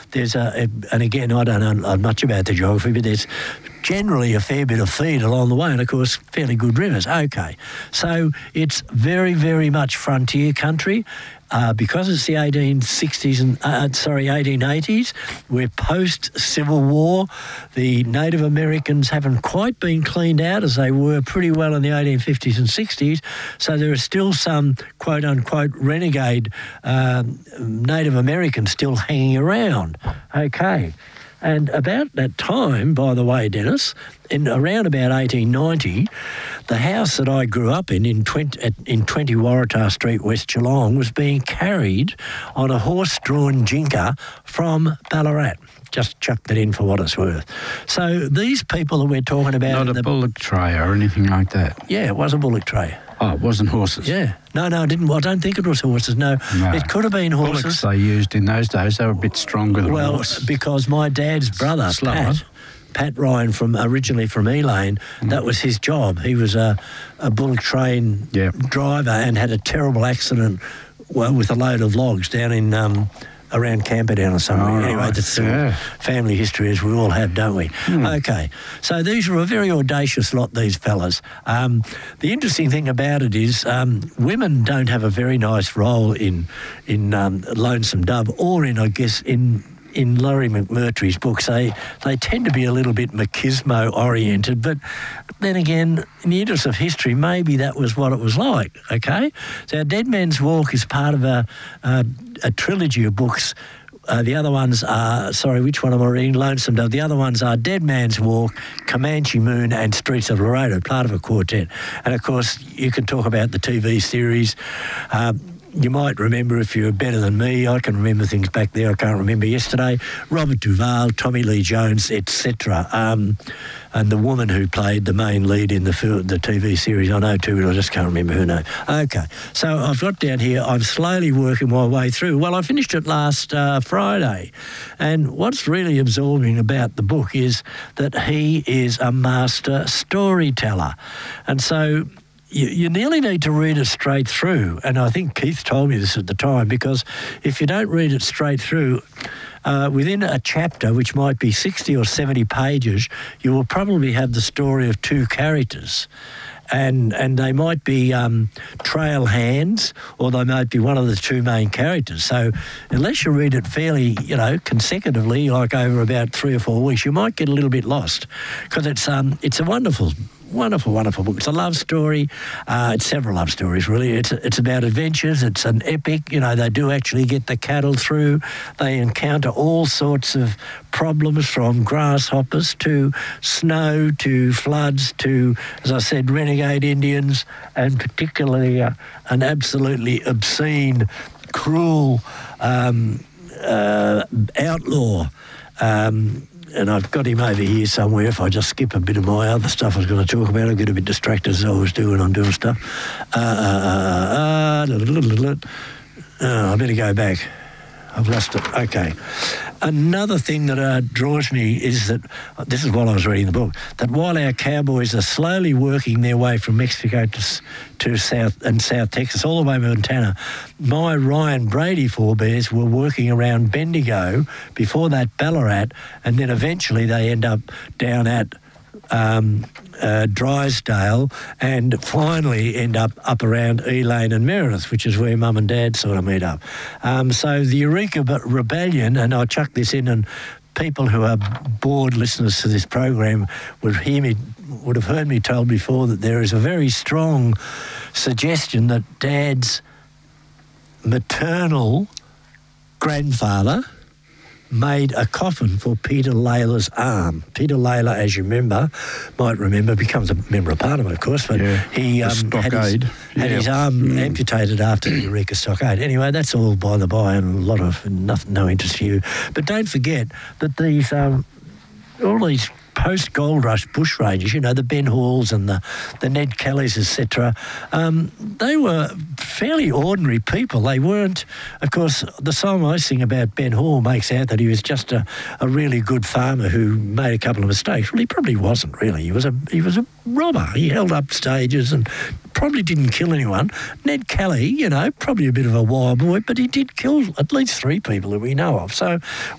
there's and again, I don't know much about the geography, but there's generally a fair bit of feed along the way, and of course fairly good rivers. Okay, so it's very, very much frontier country. Because it's the 1860s and 1880s, we're post-Civil War. The Native Americans haven't quite been cleaned out as they were pretty well in the 1850s and 60s. So there are still some quote-unquote renegade Native Americans still hanging around. Okay. And about that time, by the way, Dennis, in around about 1890, the house that I grew up in 20 Waratah Street, West Geelong, was being carried on a horse-drawn jinka from Ballarat. Just chuck that in for what it's worth. So these people that we're talking about... Not a bullock tray or anything like that? Yeah, it was a bullock tray. Oh, it wasn't horses? Yeah. No, it didn't. Well, I don't think it was horses, no. It could have been horses. Bullocks they used in those days, they were a bit stronger than horses. Well, because my dad's brother, Pat Ryan, originally from Elaine, that was his job. He was a bullock train driver and had a terrible accident with a load of logs down in... around Camperdown or somewhere. Anyway, that's family history as we all have, don't we? Okay, so these were a very audacious lot, these fellas. The interesting thing about it is women don't have a very nice role in Lonesome Dove or in, I guess, in Laurie McMurtry's books. They tend to be a little bit machismo-oriented, but then again, in the interest of history, maybe that was what it was like, okay? So Dead Man's Walk is part of a trilogy of books. The other ones are, which one am I reading? Lonesome Dove. The other ones are Dead Man's Walk, Comanche Moon and Streets of Laredo, part of a quartet. And, of course, you can talk about the TV series. You might remember, if you're better than me, I can remember things back there I can't remember yesterday, Robert Duvall, Tommy Lee Jones, etc. And the woman who played the main lead in the TV series, I know too, but I just can't remember her name. Okay, so I've got down here, I'm slowly working my way through. Well, I finished it last Friday, and what's really absorbing about the book is that he is a master storyteller. And so... You nearly need to read it straight through, and I think Keith told me this at the time, because if you don't read it straight through, within a chapter, which might be 60 or 70 pages, you will probably have the story of two characters. And they might be trail hands, or they might be one of the two main characters. So unless you read it fairly, consecutively, like over about 3 or 4 weeks, you might get a little bit lost, because it's a wonderful book. It's a love story. It's several love stories, really. It's about adventures. It's an epic. They do actually get the cattle through. They encounter all sorts of problems, from grasshoppers to snow to floods to, as I said, renegade Indians, and particularly an absolutely obscene, cruel outlaw. And I've got him over here somewhere. If I just skip a bit of my other stuff I was going to talk about, I get a bit distracted as I was doing. I'm doing stuff. I better go back. I've lost it. Okay. Another thing that draws me is that, this is while I was reading the book, that while our cowboys are slowly working their way from Mexico to South Texas, all the way to Montana, my Ryan Brady forebears were working around Bendigo, before that Ballarat, and then eventually they end up down at Drysdale, and finally end up around Elaine and Meredith, which is where Mum and Dad sort of meet up. So the Eureka Rebellion, and I'll chuck this in, and people who are bored listeners to this program would have heard me told before that there is a very strong suggestion that Dad's maternal grandfather made a coffin for Peter Layla's arm. Peter Layla, as you might remember, becomes a member of Parliament, of course, but he had his arm amputated after the Eureka Stockade. Anyway, that's all by the by, and no interest to you. But don't forget that these all these post-Gold Rush bushrangers, the Ben Halls and the Ned Kellys, etc., they were fairly ordinary people. They weren't, of course, the song I sing about Ben Hall makes out that he was just a really good farmer who made a couple of mistakes. Well, he probably wasn't really. He was a robber. He held up stages and probably didn't kill anyone. Ned Kelly, probably a bit of a wild boy, but he did kill at least 3 people that we know of. So